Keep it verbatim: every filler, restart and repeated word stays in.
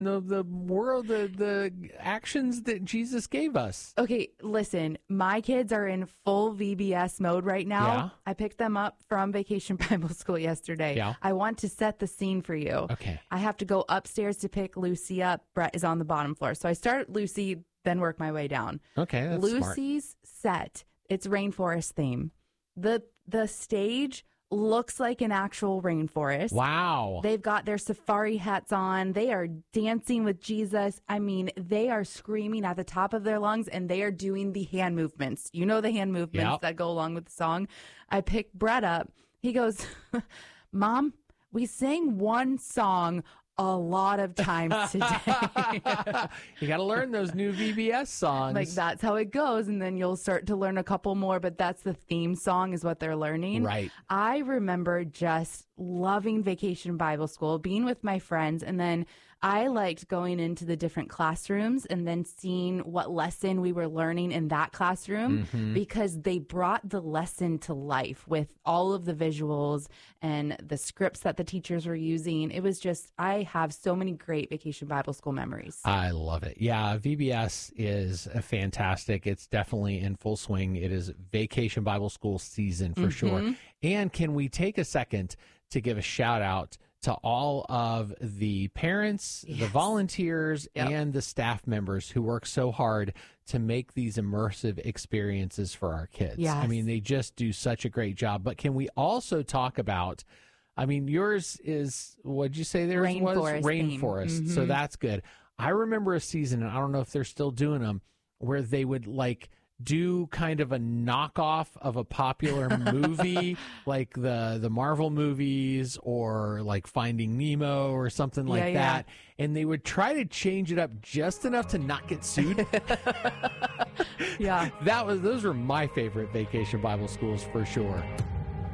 the, the world, the, the actions that Jesus gave us. Okay, listen, my kids are in full V B S mode right now. Yeah. I picked them up from Vacation Bible School yesterday. Yeah. I want to set the scene for you. Okay. I have to go upstairs to pick Lucy up. Brett is on the bottom floor. So I start at Lucy, then work my way down. Okay, that's Lucy's set, it's rainforest theme. The the stage looks like an actual rainforest. Wow. They've got their safari hats on. They are dancing with Jesus. I mean, they are screaming at the top of their lungs, and they are doing the hand movements. You know the hand movements Yep. that go along with the song. I pick Brett up. He goes, Mom, we sang one song a lot of times today. You got to learn those new V B S songs. Like, that's how it goes. And then you'll start to learn a couple more, but that's the theme song is what they're learning. Right. I remember just loving Vacation Bible School, being with my friends. And then I liked going into the different classrooms and then seeing what lesson we were learning in that classroom Mm-hmm. because they brought the lesson to life with all of the visuals and the scripts that the teachers were using. It was just, I have so many great Vacation Bible School memories. I love it. Yeah, V B S is a fantastic. It's definitely in full swing. It is Vacation Bible School season for sure. And can we take a second to give a shout out to all of the parents, the volunteers, Yep. and the staff members who work so hard to make these immersive experiences for our kids. Yes. I mean, they just do such a great job. But can we also talk about, I mean, yours is, what'd you say there was? Rainforest theme. Rainforest. So that's good. I remember a season, and I don't know if they're still doing them, where they would like do kind of a knockoff of a popular movie, like the the Marvel movies or like Finding Nemo or something like Yeah, yeah. that. And they would try to change it up just enough to not get sued. Yeah. That was those were my favorite Vacation Bible Schools for sure.